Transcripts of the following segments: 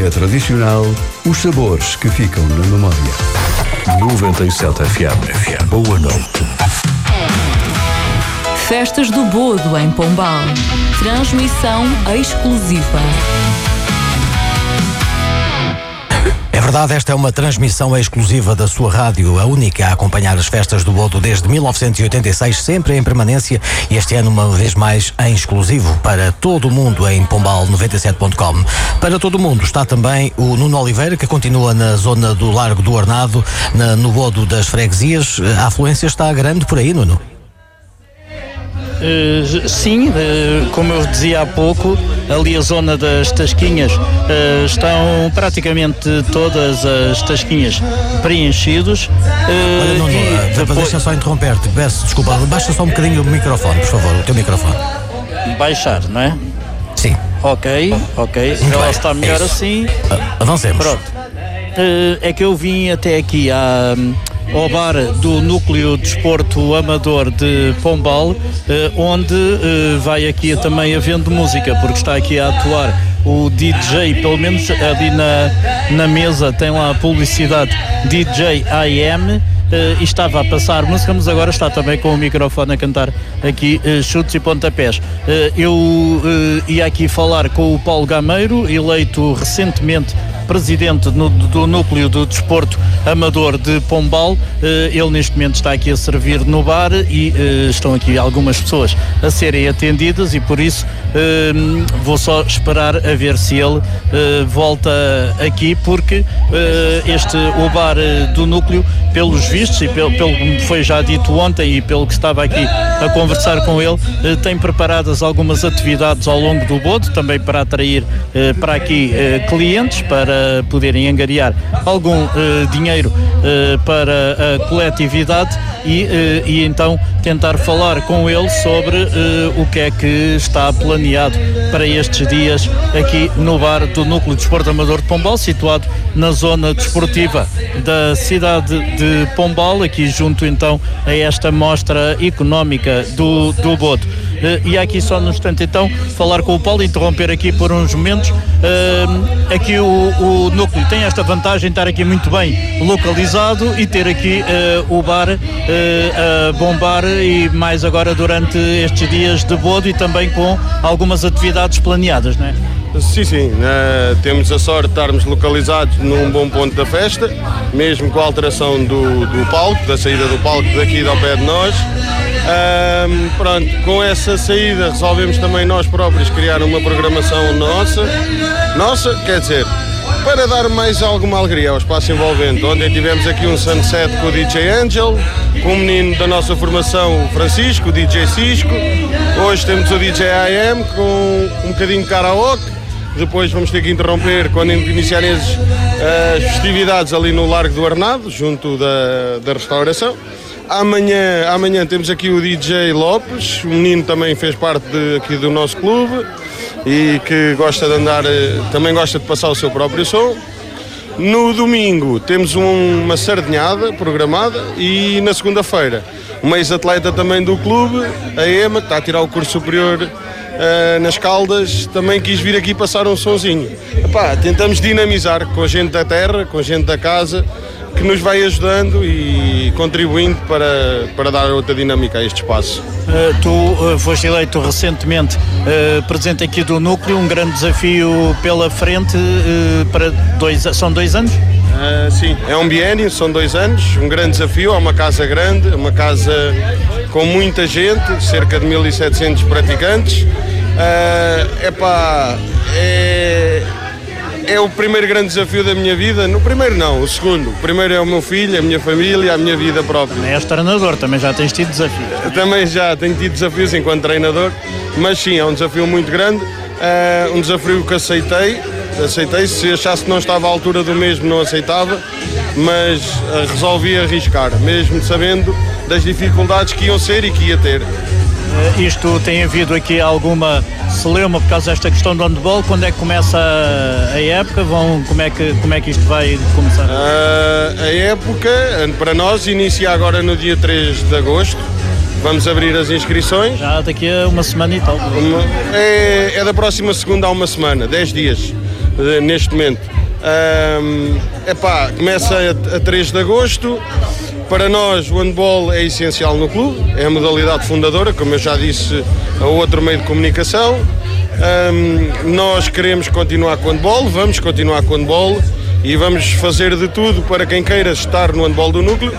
gastronomia tradicional, os sabores que ficam na memória. 97 FM. Boa noite. Festas do Bodo em Pombal. Transmissão exclusiva. É verdade, esta é uma transmissão exclusiva da sua rádio, a única a acompanhar as festas do Bodo desde 1986, sempre em permanência, e este ano uma vez mais em exclusivo para todo o mundo em Pombal97.com. Para todo o mundo está também o Nuno Oliveira, que continua na zona do Largo do Arnado, no Bodo das Freguesias. A afluência está grande por aí, Nuno? Sim, como eu dizia há pouco, ali a zona das Tasquinhas, estão praticamente todas as Tasquinhas preenchidos. Olha, Nuno, deixa só interromper-te, peço desculpa, baixa só um bocadinho o microfone, por favor, o teu microfone. Baixar, não é? Sim. Ok, ela está melhor assim. Avancemos. Pronto. É que eu vim até aqui ao bar do Núcleo de Desporto Amador de Pombal, onde vai aqui também havendo música, porque está aqui a atuar o DJ, pelo menos ali na mesa tem lá a publicidade DJ AM, e estava a passar música, mas agora está também com o microfone a cantar aqui chutes e pontapés. Eu ia aqui falar com o Paulo Gameiro, eleito recentemente presidente do Núcleo do Desporto Amador de Pombal. Ele neste momento está aqui a servir no bar e estão aqui algumas pessoas a serem atendidas, e por isso vou só esperar a ver se ele volta aqui, porque o bar do Núcleo, pelos vistos e pelo que foi já dito ontem e pelo que estava aqui a conversar com ele, tem preparadas algumas atividades ao longo do Bodo, também para atrair para aqui clientes, para poderem angariar algum dinheiro para a coletividade e então tentar falar com ele sobre o que é que está planeado para estes dias aqui no bar do Núcleo de Desporto Amador de Pombal, situado na zona desportiva da cidade de Pombal, aqui junto então a esta mostra económica do Bodo. E aqui só num instante então falar com o Paulo, interromper aqui por uns momentos. Aqui o Núcleo tem esta vantagem de estar aqui muito bem localizado e ter aqui o bar a bombar, e mais agora durante estes dias de Bodo, e também com algumas atividades planeadas, não é? Sim, temos a sorte de estarmos localizados num bom ponto da festa, mesmo com a alteração do palco, da saída do palco daqui ao pé de nós. Pronto, com essa saída resolvemos também nós próprios criar uma programação nossa, quer dizer, para dar mais alguma alegria ao espaço envolvente. Ontem tivemos aqui um sunset com o DJ Angel, com o menino da nossa formação, o Francisco, o DJ Cisco. Hoje temos o DJ AM com um bocadinho de karaoke. Depois vamos ter que interromper quando iniciarem as festividades ali no Largo do Arnado, junto da restauração. Amanhã temos aqui o DJ Lopes, o menino também fez parte aqui do nosso clube e que gosta de andar, também gosta de passar o seu próprio som. No domingo temos uma sardinhada programada, e na segunda-feira uma ex-atleta também do clube, a Ema, que está a tirar o curso superior nas Caldas, também quis vir aqui passar um sonzinho. Tentamos dinamizar com a gente da terra, com a gente da casa, que nos vai ajudando e contribuindo para dar outra dinâmica a este espaço. Tu foste eleito recentemente presidente aqui do Núcleo, um grande desafio pela frente, são 2 anos? Sim, é um biênio, são 2 anos, um grande desafio, é uma casa grande, uma casa com muita gente, cerca de 1.700 praticantes. É o primeiro grande desafio da minha vida. No primeiro não, o segundo. O primeiro é o meu filho, a minha família, a minha vida própria. És treinador, também já tens tido desafios. Também já tenho tido desafios enquanto treinador, mas sim, é um desafio muito grande, um desafio que aceitei, se achasse que não estava à altura do mesmo não aceitava, mas resolvi arriscar, mesmo sabendo das dificuldades que iam ser e que ia ter. Isto tem havido aqui alguma celeuma por causa desta questão do handball? Quando é que começa a época? Como é que isto vai começar? A época, para nós, inicia agora no dia 3 de agosto. Vamos abrir as inscrições. Já daqui a uma semana e tal. É da próxima segunda a uma semana, 10 dias. neste momento. Começa a 3 de agosto. Para nós o handball é essencial no clube, é a modalidade fundadora, como eu já disse, a outro meio de comunicação. Nós queremos continuar com o handball, vamos continuar com o handball e vamos fazer de tudo para quem queira estar no handball do núcleo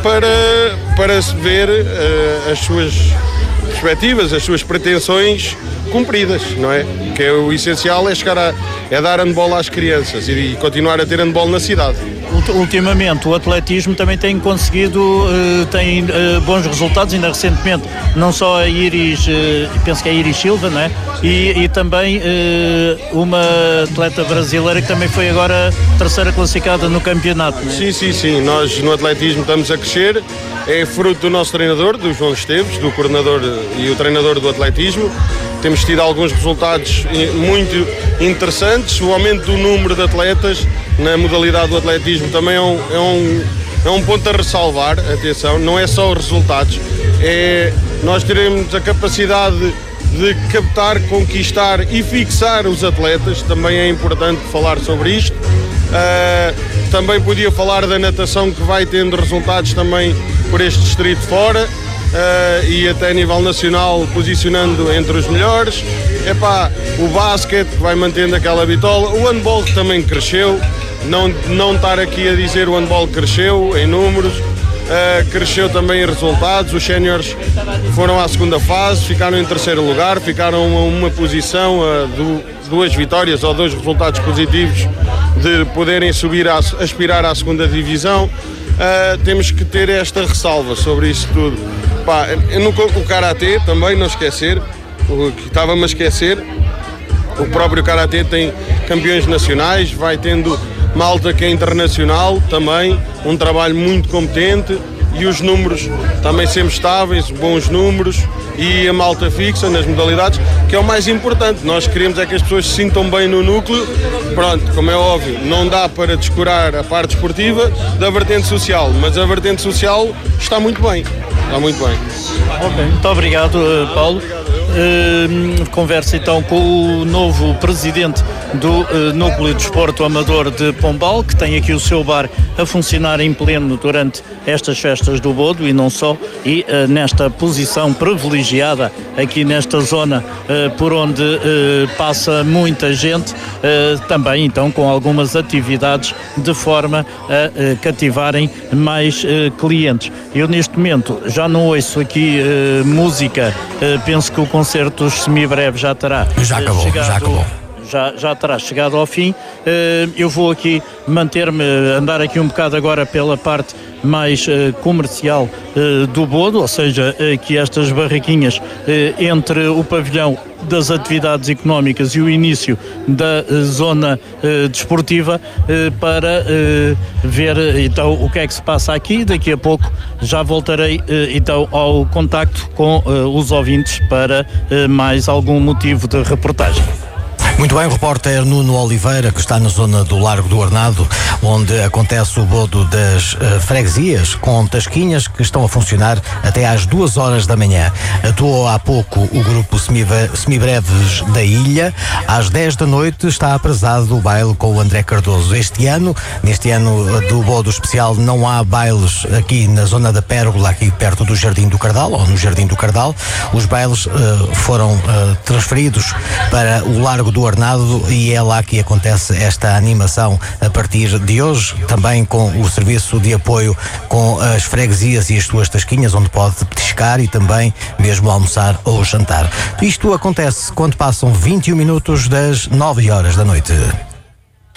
para se ver as suas perspectivas, as suas pretensões cumpridas, não é? Que é o essencial, é dar handball às crianças e continuar a ter handball na cidade. Ultimamente o atletismo também tem conseguido bons resultados, ainda recentemente, não só a Iris, penso que é a Iris Silva, não é? E também uma atleta brasileira que também foi agora terceira classificada no campeonato, não é? Sim, nós no atletismo estamos a crescer, é fruto do nosso treinador, do João Esteves, do coordenador e o treinador do atletismo. Temos tido alguns resultados muito interessantes. O aumento do número de atletas na modalidade do atletismo também é um ponto a ressalvar. Atenção, não é só os resultados. Nós teremos a capacidade de captar, conquistar e fixar os atletas. Também é importante falar sobre isto. Também podia falar da natação, que vai tendo resultados também por este distrito fora. E até a nível nacional posicionando entre os melhores. O basquete, que vai mantendo aquela bitola, o handball, que também cresceu, não estar aqui a dizer o handball cresceu em números, cresceu também em resultados. Os séniores foram à segunda fase, ficaram em terceiro lugar, ficaram a uma posição, a 2 vitórias ou 2 resultados positivos de poderem aspirar à segunda divisão. Temos que ter esta ressalva sobre isso tudo. O Karatê também, não esquecer, o que estava-me a esquecer, o próprio Karatê tem campeões nacionais, vai tendo malta que é internacional também, um trabalho muito competente e os números também sempre estáveis, bons números e a malta fixa nas modalidades, que é o mais importante. Nós queremos é que as pessoas se sintam bem no núcleo. Pronto, como é óbvio, não dá para descurar a parte esportiva da vertente social, mas a vertente social está muito bem. Está muito bem. Ok, muito obrigado, Paulo. Conversa então com o novo presidente do Núcleo de Desporto Amador de Pombal, que tem aqui o seu bar a funcionar em pleno durante estas festas do Bodo e não só, e nesta posição privilegiada aqui nesta zona por onde passa muita gente, também então com algumas atividades de forma a cativarem mais clientes. Eu neste momento já não ouço aqui música, penso que o concerto semi-breve já terá chegado. Já terá chegado ao fim. Eu vou aqui andar aqui um bocado agora pela parte mais comercial do Bodo, ou seja, aqui estas barraquinhas entre o pavilhão das atividades económicas e o início da zona desportiva, para ver então o que é que se passa aqui. Daqui a pouco já voltarei então ao contacto com os ouvintes para mais algum motivo de reportagem. Muito bem, o repórter Nuno Oliveira, que está na zona do Largo do Arnado, onde acontece o Bodo das freguesias, com tasquinhas que estão a funcionar até às 2 horas da manhã. Atuou há pouco o grupo Semibreves da Ilha. Às 10 da noite está aprazado o baile com o André Cardoso. Neste ano do Bodo especial, não há bailes aqui na zona da Pérgola, aqui perto do Jardim do Cardal, ou no Jardim do Cardal. Os bailes foram transferidos para o Largo do Arnado e é lá que acontece esta animação a partir de hoje, também com o serviço de apoio com as freguesias e as suas tasquinhas, onde pode petiscar e também mesmo almoçar ou jantar. Isto acontece quando passam 21 minutos das 9 horas da noite.